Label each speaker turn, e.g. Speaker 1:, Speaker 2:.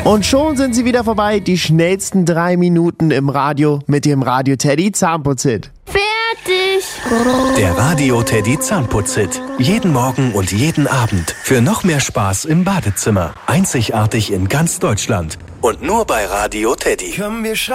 Speaker 1: Und schon sind sie wieder vorbei, die schnellsten 3 Minuten im Radio mit dem Radio Teddy Zahnputzhit.
Speaker 2: Fertig!
Speaker 3: Der Radio Teddy Zahnputzhit. Jeden Morgen und jeden Abend. Für noch mehr Spaß im Badezimmer. Einzigartig in ganz Deutschland. Und nur bei Radio Teddy.